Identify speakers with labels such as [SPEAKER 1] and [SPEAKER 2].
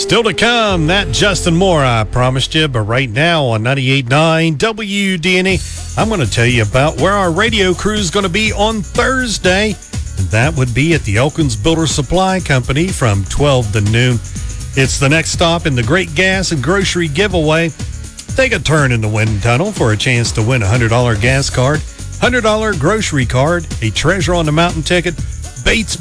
[SPEAKER 1] Still to come, that Justin Moore I promised you, but right now on 98.9 WDNE, I'm going to tell you about where our radio crew is going to be on Thursday. And that would be at the Elkins Builder Supply Company from 12 to noon. It's the next stop in the Great Gas and Grocery Giveaway. Take a turn in the wind tunnel for a chance to win a $100 gas card, $100 grocery card, a Treasure on the Mountain ticket, Bates